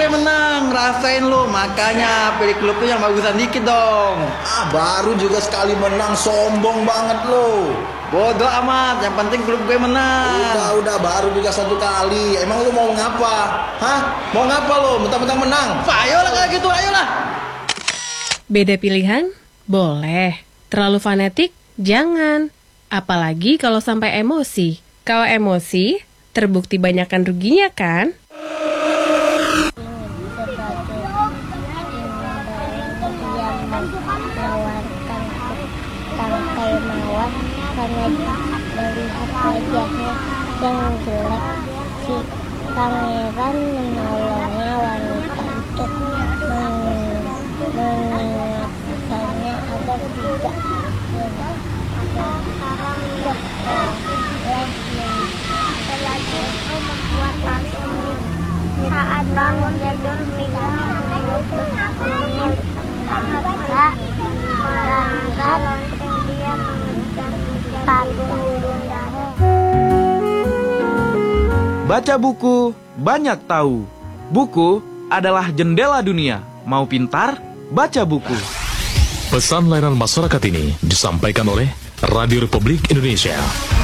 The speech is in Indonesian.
gue menang, rasain lo. Makanya pilih klub tuh yang bagusan dikit dong. Baru juga sekali menang, sombong banget lo. Bodoh amat, yang penting klub gue menang. Udah, baru juga satu kali. Emang lo mau ngapa? Hah? Mau ngapa lo? Mentang-mentang menang? Ayolah kayak gitu, ayolah. Beda pilihan? Boleh. Terlalu fanatik? Jangan. Apalagi kalau sampai emosi. Kalau emosi, terbukti banyakkan ruginya kan? Tangkai mawar karena melihat wajahnya yang jelek, si pangeran menolongnya wanita itu mengingatkannya agar tidak saat bangun tidur Baca buku, banyak tahu. Buku adalah jendela dunia. Mau pintar, baca buku. Pesan layanan masyarakat ini disampaikan oleh Radio Republik Indonesia.